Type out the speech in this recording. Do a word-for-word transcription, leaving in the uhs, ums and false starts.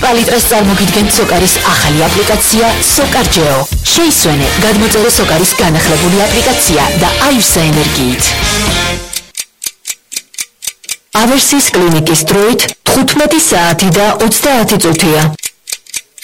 პალიტრას წარმოგიდგენთ სოკარის ახალი აპლიკაცია სოკარჯეო. შეისვენე გადმოწერე სოკარის განახლებული აპლიკაცია და აივსა ენერგიით. ავერსის კლინიკის დროით თხუთმეტი საათი და ოცდაათი წუთია.